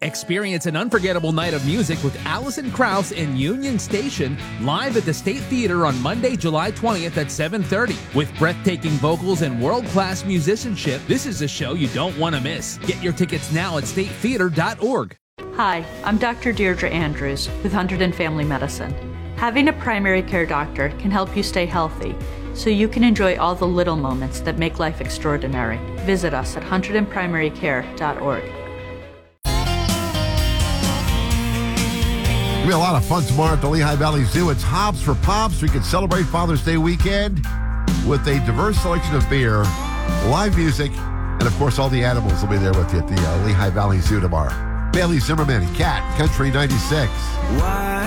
Experience an unforgettable night of music with Alison Krauss in Union Station live at the State Theater on Monday, July 20th at 7:30. With breathtaking vocals and world-class musicianship, this is a show you don't want to miss. Get your tickets now at statetheater.org. Hi, I'm Dr. Deirdre Andrews with Hunterdon Family Medicine. Having a primary care doctor can help you stay healthy, so you can enjoy all the little moments that make life extraordinary. Visit us at hunterdonprimarycare.org. It'll be a lot of fun tomorrow at the Lehigh Valley Zoo. It's Hops for Pops. We can celebrate Father's Day weekend with a diverse selection of beer, live music, and of course all the animals will be there with you at the Lehigh Valley Zoo tomorrow. Bailey Zimmerman, Cat, Country 96. Why?